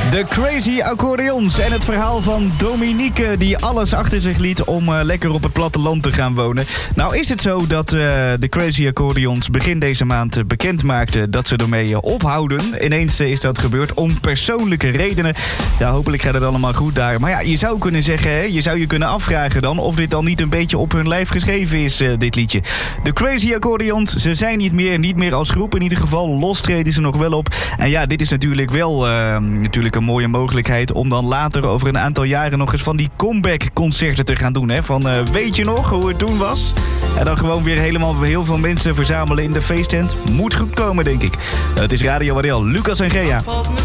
De Crazy Accordeons en het verhaal van Dominique die alles achter zich liet om lekker op het platteland te gaan wonen. Nou is het zo dat de Crazy Accordeons begin deze maand bekend maakten dat ze ermee ophouden. Ineens is dat gebeurd om persoonlijke redenen. Ja, hopelijk gaat het allemaal goed daar. Maar ja, je zou kunnen zeggen, hè, je zou je kunnen afvragen dan of dit dan niet een beetje op hun lijf geschreven is, dit liedje. De Crazy Accordeons, ze zijn niet meer als groep in ieder geval. Los treden ze nog wel op. En ja, dit is natuurlijk wel een mooie mogelijkheid om dan later over een aantal jaren nog eens van die comeback-concerten te gaan doen. Hè? Van weet je nog hoe het toen was? En dan gewoon weer heel veel mensen verzamelen in de feesttent. Moet goed komen, denk ik. Het is Radio Ariel, Lucas en Gea.